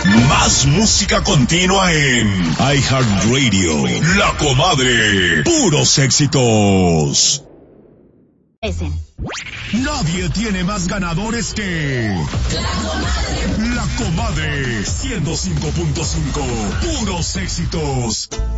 Más música continua en iHeartRadio. La Comadre. Puros éxitos. Nadie tiene más ganadores que La Comadre 105.5. Puros éxitos.